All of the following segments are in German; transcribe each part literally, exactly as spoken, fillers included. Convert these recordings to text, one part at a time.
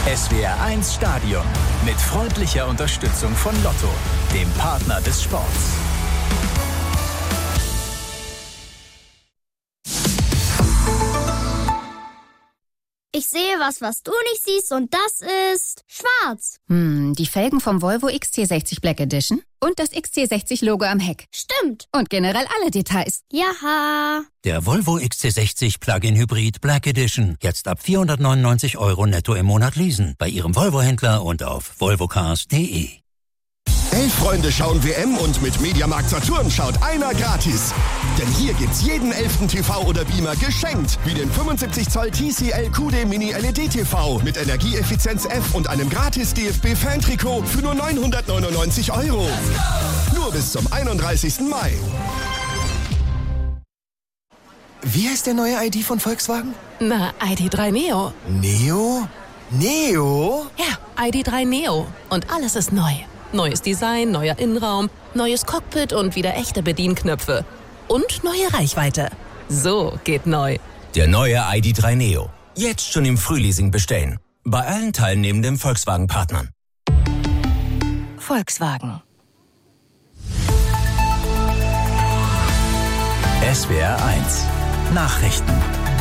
S W R eins Stadion mit freundlicher Unterstützung von Lotto, dem Partner des Sports. Ich sehe was, was du nicht siehst, und das ist schwarz. Hm, die Felgen vom Volvo X C sechzig Black Edition und das X C sechzig Logo am Heck. Stimmt. Und generell alle Details. Jaha. Der Volvo X C sechzig Plug-in Hybrid Black Edition. Jetzt ab vierhundertneunundneunzig Euro netto im Monat leasen. Bei Ihrem Volvo-Händler und auf volvocars punkt de. Elf Freunde schauen W M und mit Mediamarkt Saturn schaut einer gratis. Denn hier gibt's jeden elften T V oder Beamer geschenkt. Wie den fünfundsiebzig Zoll T C L Q D Mini L E D T V mit Energieeffizienz F und einem gratis D F B-Fan-Trikot für nur neunhundertneunundneunzig Euro. Nur bis zum einunddreißigsten Mai. Wie heißt der neue I D von Volkswagen? Na, I D drei Neo. Neo? Neo? Ja, I D drei Neo. Und alles ist neu. Neues Design, neuer Innenraum, neues Cockpit und wieder echte Bedienknöpfe. Und neue Reichweite. So geht neu. Der neue I D drei Neo. Jetzt schon im Frühleasing bestellen. Bei allen teilnehmenden Volkswagen-Partnern. Volkswagen. S W R eins Nachrichten.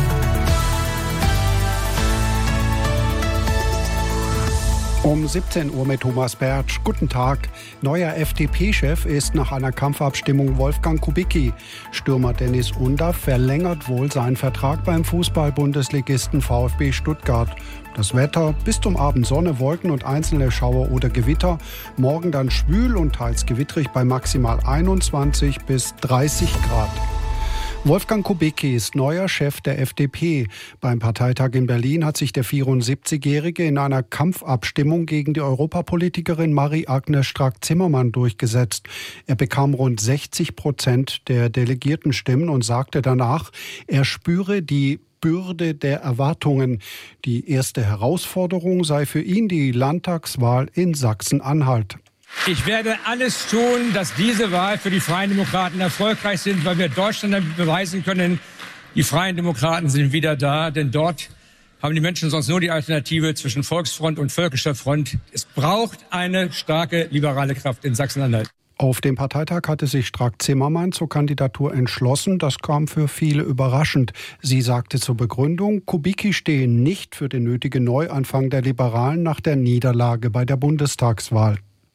Um siebzehn Uhr mit Thomas Bertsch. Guten Tag. Neuer F D P-Chef ist nach einer Kampfabstimmung Wolfgang Kubicki. Stürmer Dennis Undaff verlängert wohl seinen Vertrag beim Fußball-Bundesligisten VfB Stuttgart. Das Wetter: bis zum Abend Sonne, Wolken und einzelne Schauer oder Gewitter. Morgen dann schwül und teils gewittrig bei maximal einundzwanzig bis dreißig Grad. Wolfgang Kubicki ist neuer Chef der F D P. Beim Parteitag in Berlin hat sich der vierundsiebzigjährige in einer Kampfabstimmung gegen die Europapolitikerin Marie-Agnes Strack-Zimmermann durchgesetzt. Er bekam rund sechzig Prozent der Delegiertenstimmen und sagte danach, er spüre die Bürde der Erwartungen. Die erste Herausforderung sei für ihn die Landtagswahl in Sachsen-Anhalt. Ich werde alles tun, dass diese Wahl für die Freien Demokraten erfolgreich sind, weil wir Deutschland damit beweisen können, die Freien Demokraten sind wieder da. Denn dort haben die Menschen sonst nur die Alternative zwischen Volksfront und Völkischer Front. Es braucht eine starke liberale Kraft in Sachsen-Anhalt. Auf dem Parteitag hatte sich Strack-Zimmermann zur Kandidatur entschlossen. Das kam für viele überraschend. Sie sagte zur Begründung, Kubicki stehe nicht für den nötigen Neuanfang der Liberalen nach der Niederlage bei der Bundestagswahl.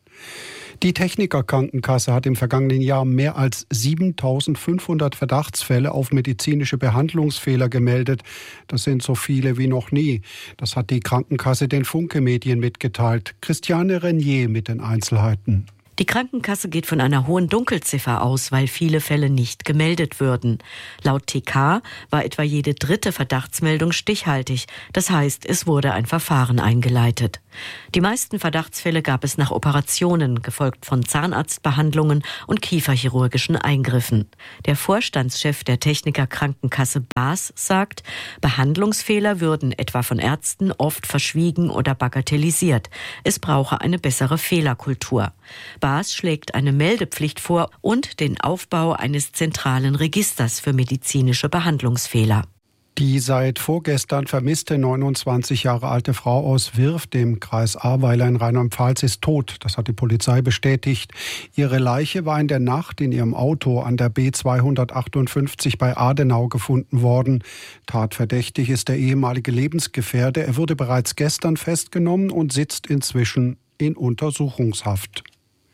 Die Techniker Krankenkasse hat im vergangenen Jahr mehr als siebentausendfünfhundert Verdachtsfälle auf medizinische Behandlungsfehler gemeldet. Das sind so viele wie noch nie. Das hat die Krankenkasse den Funke Medien mitgeteilt. Christiane Renier mit den Einzelheiten. Die Krankenkasse geht von einer hohen Dunkelziffer aus, weil viele Fälle nicht gemeldet würden. Laut T K war etwa jede dritte Verdachtsmeldung stichhaltig. Das heißt, es wurde ein Verfahren eingeleitet. Die meisten Verdachtsfälle gab es nach Operationen, gefolgt von Zahnarztbehandlungen und kieferchirurgischen Eingriffen. Der Vorstandschef der Techniker Krankenkasse B A S sagt, Behandlungsfehler würden etwa von Ärzten oft verschwiegen oder bagatellisiert. Es brauche eine bessere Fehlerkultur. B A S schlägt eine Meldepflicht vor und den Aufbau eines zentralen Registers für medizinische Behandlungsfehler. Die seit vorgestern vermisste neunundzwanzig Jahre alte Frau aus Wirf, dem Kreis Ahrweiler in Rheinland-Pfalz, ist tot. Das hat die Polizei bestätigt. Ihre Leiche war in der Nacht in ihrem Auto an der B zweihundertachtundfünfzig bei Adenau gefunden worden. Tatverdächtig ist der ehemalige Lebensgefährte. Er wurde bereits gestern festgenommen und sitzt inzwischen in Untersuchungshaft.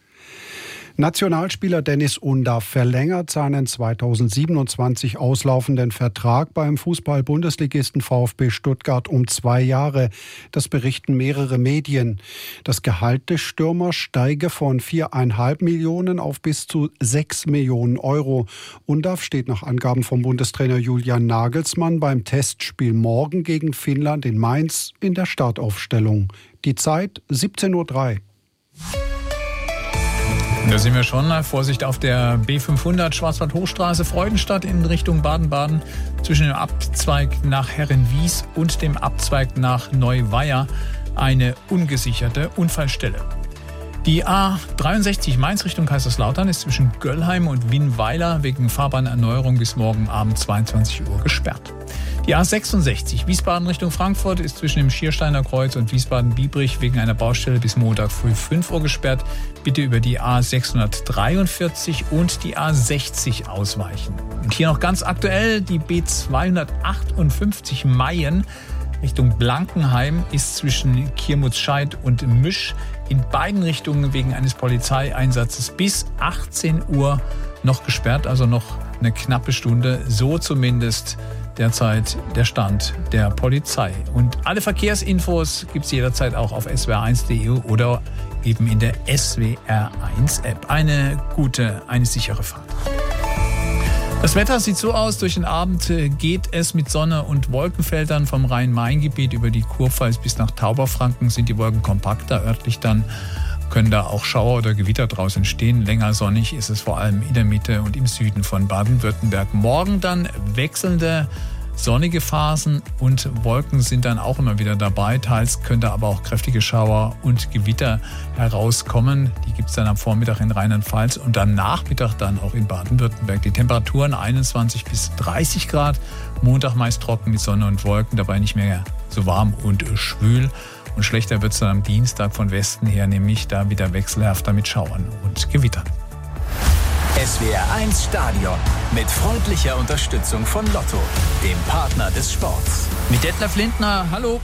Nationalspieler Dennis Undaff verlängert seinen zweitausendsiebenundzwanzig auslaufenden Vertrag beim Fußball-Bundesligisten VfB Stuttgart um zwei Jahre. Das berichten mehrere Medien. Das Gehalt des Stürmers steige von viereinhalb Millionen auf bis zu sechs Millionen Euro. Undaff steht nach Angaben vom Bundestrainer Julian Nagelsmann beim Testspiel morgen gegen Finnland in Mainz in der Startaufstellung. Die Zeit siebzehn Uhr drei. Da sind wir schon. Vorsicht auf der B fünfhundert Schwarzwald-Hochstraße Freudenstadt in Richtung Baden-Baden zwischen dem Abzweig nach Herrenwies und dem Abzweig nach Neuweier eine ungesicherte Unfallstelle. Die A dreiundsechzig Mainz Richtung Kaiserslautern ist zwischen Göllheim und Winnweiler wegen Fahrbahnerneuerung bis morgen Abend zweiundzwanzig Uhr gesperrt. Die A sechsundsechzig Wiesbaden Richtung Frankfurt ist zwischen dem Schiersteiner Kreuz und Wiesbaden-Biebrich wegen einer Baustelle bis Montag früh fünf Uhr gesperrt. Bitte über die A sechshundertdreiundvierzig und die A sechzig ausweichen. Und hier noch ganz aktuell, die B zweihundertachtundfünfzig Mayen Richtung Blankenheim ist zwischen Kirmutscheid und Misch in beiden Richtungen wegen eines Polizeieinsatzes bis achtzehn Uhr noch gesperrt, also noch eine knappe Stunde, so zumindest derzeit der Stand der Polizei. Und alle Verkehrsinfos gibt es jederzeit auch auf s w r eins punkt d e oder eben in der S W R eins App. Eine gute, eine sichere Fahrt. Das Wetter sieht so aus, durch den Abend geht es mit Sonne und Wolkenfeldern vom Rhein-Main-Gebiet über die Kurpfalz bis nach Tauberfranken sind die Wolken kompakter, örtlich dann können da auch Schauer oder Gewitter draus entstehen. Länger sonnig ist es vor allem in der Mitte und im Süden von Baden-Württemberg. Morgen dann wechselnde sonnige Phasen und Wolken sind dann auch immer wieder dabei. Teils könnte aber auch kräftige Schauer und Gewitter herauskommen. Die gibt es dann am Vormittag in Rheinland-Pfalz und am Nachmittag dann auch in Baden-Württemberg. Die Temperaturen einundzwanzig bis dreißig Grad. Montag meist trocken mit Sonne und Wolken, dabei nicht mehr so warm und schwül. Und schlechter wird es dann am Dienstag von Westen her, nämlich da wieder wechselhafter mit Schauern und Gewittern. S W R eins Stadion mit freundlicher Unterstützung von Lotto, dem Partner des Sports. Mit Detlef Lindner, hallo.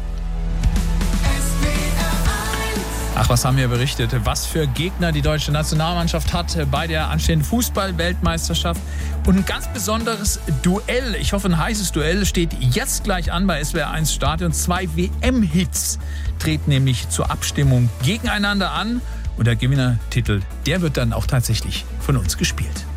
Ach, was haben wir berichtet? Was für Gegner die deutsche Nationalmannschaft hat bei der anstehenden Fußball-Weltmeisterschaft. Und ein ganz besonderes Duell, ich hoffe ein heißes Duell, steht jetzt gleich an bei S W R eins Stadion. Zwei W M-Hits treten nämlich zur Abstimmung gegeneinander an. Und der Gewinnertitel, der wird dann auch tatsächlich von uns gespielt.